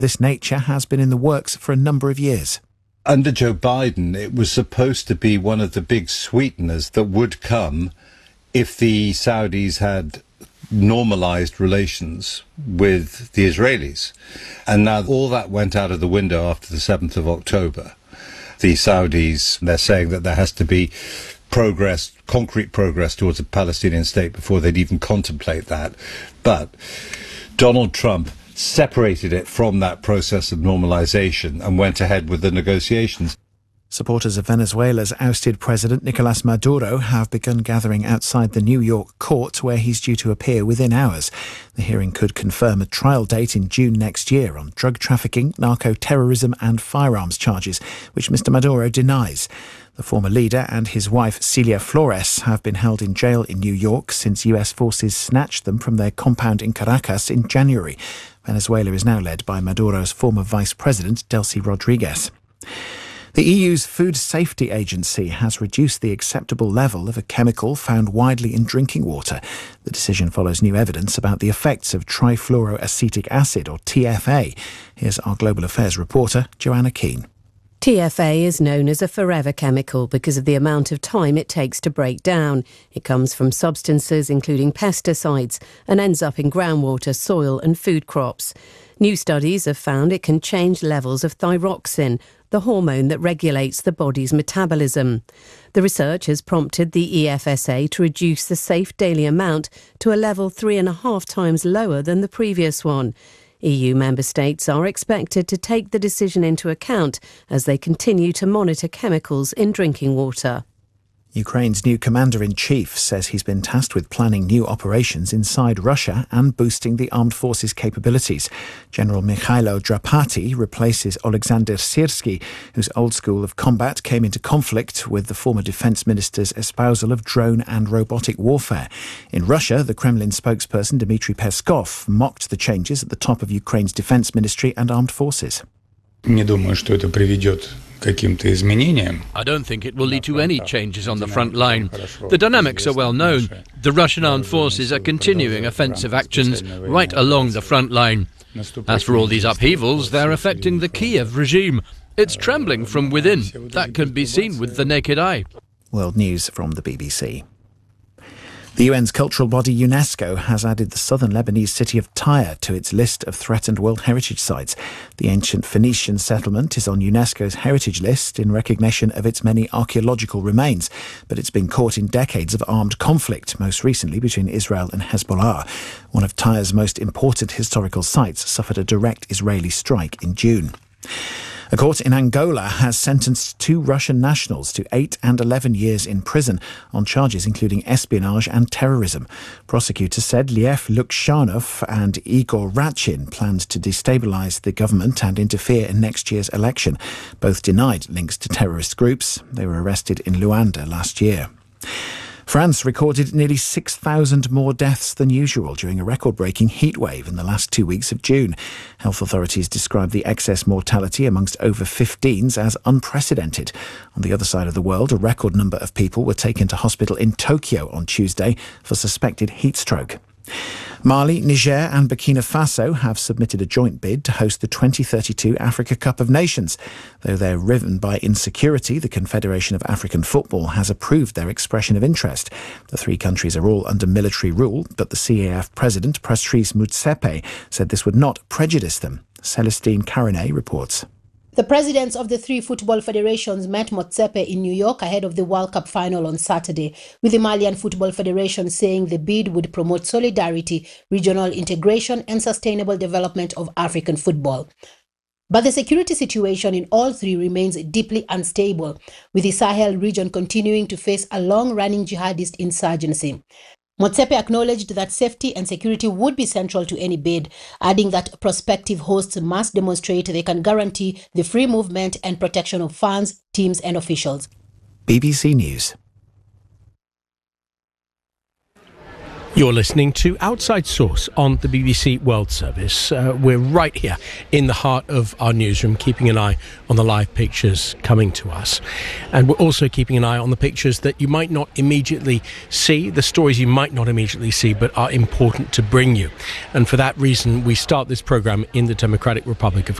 This nature has been in the works for a number of years. Under Joe Biden, it was supposed to be one of the big sweeteners that would come if the Saudis had normalized relations with the Israelis. And now all that went out of the window after the 7th of October. The Saudis, they're saying that there has to be progress, concrete progress towards a Palestinian state before they'd even contemplate that. But Donald Trump separated it from that process of normalization and went ahead with the negotiations. Supporters of Venezuela's ousted President Nicolas Maduro have begun gathering outside the New York court where he's due to appear within hours. The hearing could confirm a trial date in June next year on drug trafficking, narco-terrorism and firearms charges, which Mr. Maduro denies. The former leader and his wife Celia Flores have been held in jail in New York since US forces snatched them from their compound in Caracas in January. Venezuela is now led by Maduro's former vice president, Delcy Rodriguez. The EU's Food Safety Agency has reduced the acceptable level of a chemical found widely in drinking water. The decision follows new evidence about the effects of trifluoroacetic acid, or TFA. Here's our Global Affairs reporter, Joanna Keane. TFA is known as a forever chemical because of the amount of time it takes to break down. It comes from substances including pesticides and ends up in groundwater, soil and food crops. New studies have found it can change levels of thyroxine, the hormone that regulates the body's metabolism. The research has prompted the EFSA to reduce the safe daily amount to a level 3.5 times lower than the previous one. EU member states are expected to take the decision into account as they continue to monitor chemicals in drinking water. Ukraine's new commander-in-chief says he's been tasked with planning new operations inside Russia and boosting the armed forces' capabilities. General Mikhailo Drapati replaces Oleksandr Syrsky, whose old school of combat came into conflict with the former defence minister's espousal of drone and robotic warfare. In Russia, the Kremlin spokesperson Dmitry Peskov mocked the changes at the top of Ukraine's defence ministry and armed forces. I don't think it will lead to any changes on the front line. The dynamics are well known. The Russian armed forces are continuing offensive actions right along the front line. As for all these upheavals, they're affecting the Kiev regime. It's trembling from within. That can be seen with the naked eye. World News from the BBC. The UN's cultural body UNESCO has added the southern Lebanese city of Tyre to its list of threatened World Heritage Sites. The ancient Phoenician settlement is on UNESCO's heritage list in recognition of its many archaeological remains, but it's been caught in decades of armed conflict, most recently between Israel and Hezbollah. One of Tyre's most important historical sites suffered a direct Israeli strike in June. A court in Angola has sentenced 2 Russian nationals to 8 and 11 years in prison on charges including espionage and terrorism. Prosecutors said Lev Lukshanov and Igor Ratchin planned to destabilise the government and interfere in next year's election. Both denied links to terrorist groups. They were arrested in Luanda last year. France recorded nearly 6,000 more deaths than usual during a record-breaking heatwave in the last 2 weeks of June. Health authorities described the excess mortality amongst over 15s as unprecedented. On the other side of the world, a record number of people were taken to hospital in Tokyo on Tuesday for suspected heat stroke. Mali, Niger and Burkina Faso have submitted a joint bid to host the 2032 Africa Cup of Nations. Though they're riven by insecurity, the Confederation of African Football has approved their expression of interest. The 3 countries are all under military rule, but the CAF president, Patrice Motsepe, said this would not prejudice them. Celestine Caronet reports. The presidents of the 3 football federations met Motsepe in New York ahead of the World Cup final on Saturday, with the Malian Football Federation saying the bid would promote solidarity, regional integration and sustainable development of African football. But the security situation in all 3 remains deeply unstable, with the Sahel region continuing to face a long-running jihadist insurgency. Motsepe acknowledged that safety and security would be central to any bid, adding that prospective hosts must demonstrate they can guarantee the free movement and protection of fans, teams and officials. BBC News. You're listening to Outside Source on the BBC World Service. We're right here in the heart of our newsroom, keeping an eye on the live pictures coming to us. And we're also keeping an eye on the pictures that you might not immediately see, the stories you might not immediately see, but are important to bring you. And for that reason, we start this programme in the Democratic Republic of